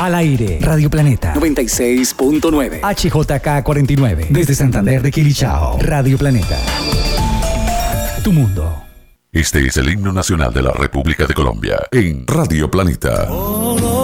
Al aire, Radio Planeta 96.9, HJK 49, desde Santander de Quilichao. Radio Planeta, tu mundo. Este es el himno nacional de la República de Colombia en Radio Planeta.